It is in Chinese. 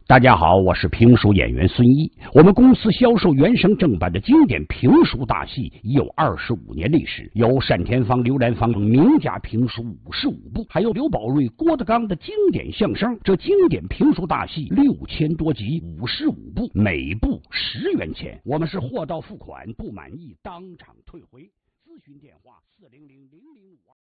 大家好，我是评书演员孙一。我们公司销售原声正版的经典评书大戏已有25年历史，有单田芳、刘兰芳等名家评书55部，还有刘宝瑞、郭德纲的经典相声。这经典评书大戏6000多集，55部，每部10元钱。我们是货到付款，不满意当场退回。咨询电话400-0052。